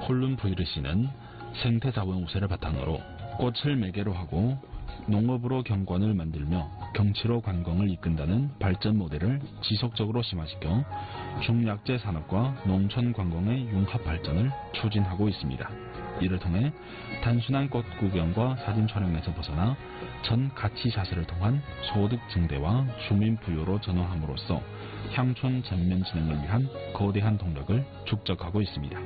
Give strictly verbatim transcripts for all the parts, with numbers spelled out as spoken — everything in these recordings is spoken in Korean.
홀룬부이르시는 생태자원 우세를 바탕으로 꽃을 매개로 하고 농업으로 경관을 만들며 경치로 관광을 이끈다는 발전 모델을 지속적으로 심화시켜 중약재 산업과 농촌 관광의 융합 발전을 추진하고 있습니다. 이를 통해 단순한 꽃 구경과 사진 촬영에서 벗어나 전 가치 자세를 통한 소득 증대와 주민 부여로 전환함으로써 향촌 전면 진흥을 위한 거대한 동력을 축적하고 있습니다.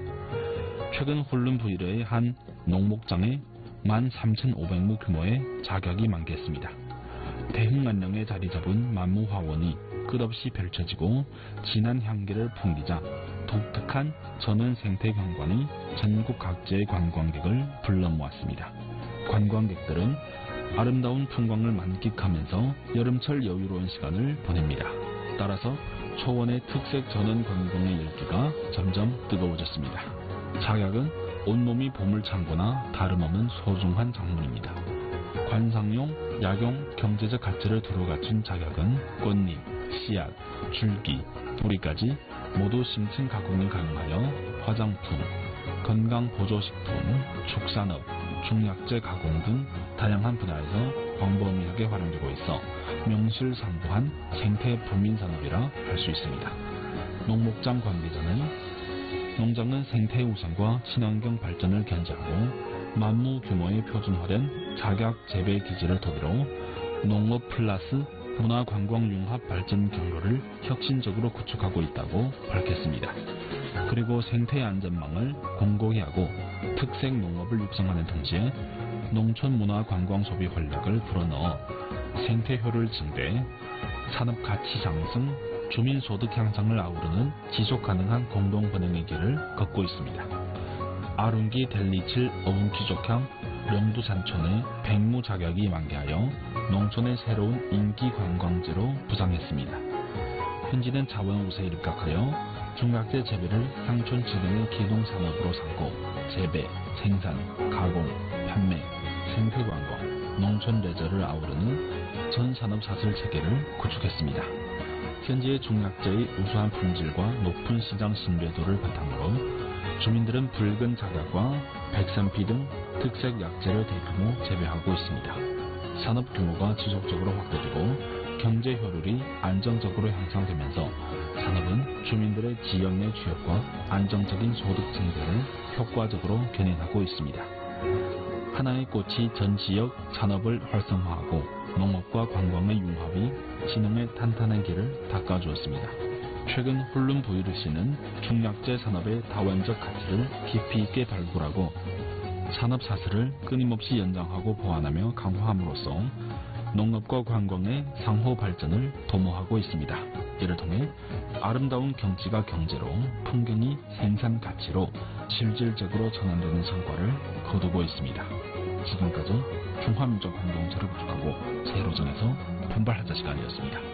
최근 홀룬부이르의 한 농목장에 만 삼천오백 무 규모의 작약이 만개했습니다. 대흥안령에 자리 잡은 만무화원이 끝없이 펼쳐지고 진한 향기를 풍기자 독특한 전원 생태 경관이 전국 각지의 관광객을 불러 모았습니다. 관광객들은 아름다운 풍광을 만끽하면서 여름철 여유로운 시간을 보냅니다. 따라서 초원의 특색 전원 관광의 열기가 점점 뜨거워졌습니다. 작약은 온몸이 보물창고나 다름없는 소중한 작물입니다. 관상용, 약용, 경제적 가치를 두루 갖춘 작약은 꽃잎, 씨앗, 줄기, 뿌리까지 모두 심층 가공이 가능하여 화장품, 건강보조식품, 축산업, 중약재 가공 등 다양한 분야에서 광범위하게 활용되고 있어 명실상부한 생태 부민산업이라 할 수 있습니다. 농목장 관계자는 농장은 생태 우선과 친환경 발전을 견지하고 만무 규모의 표준화된 작약 재배 기지를 토대로 농업 플러스 문화관광 융합 발전 경로를 혁신적으로 구축하고 있다고 밝혔습니다. 그리고 생태 안전망을 공고히 하고 특색 농업을 육성하는 동시에 농촌 문화관광 소비 활력을 불어넣어 생태 효율 증대, 산업 가치 상승, 주민소득 향상을 아우르는 지속가능한 공동번영의 길을 걷고 있습니다. 아룬기 델리칠 어운귀족향 명두산촌의 백무 작약이 만개하여 농촌의 새로운 인기 관광지로 부상했습니다. 현지는 자원 우세에 입각하여 중약재 재배를 향촌 지능의 기동산업으로 삼고 재배, 생산, 가공, 판매, 생태관광, 농촌 레저를 아우르는 전산업 사슬 체계를 구축했습니다. 현지의 중약재의 우수한 품질과 높은 시장 신뢰도를 바탕으로 주민들은 붉은 작약과 백삼피 등 특색 약재를 대규모 재배하고 있습니다. 산업 규모가 지속적으로 확대되고 경제 효율이 안정적으로 향상되면서 산업은 주민들의 지역 내 취업과 안정적인 소득 증대를 효과적으로 견인하고 있습니다. 하나의 꽃이 전 지역 산업을 활성화하고 농업과 관광의 융합이 진흥의 탄탄한 길을 닦아주었습니다. 최근 홀룬부이르시는 중약재 산업의 다원적 가치를 깊이 있게 발굴하고 산업 사슬을 끊임없이 연장하고 보완하며 강화함으로써 농업과 관광의 상호 발전을 도모하고 있습니다. 이를 통해 아름다운 경치가 경제로, 풍경이 생산 가치로 실질적으로 전환되는 성과를 거두고 있습니다. 지금까지 중화민족 공동체를 구축하고 제로전에서 분발하자 시간이었습니다.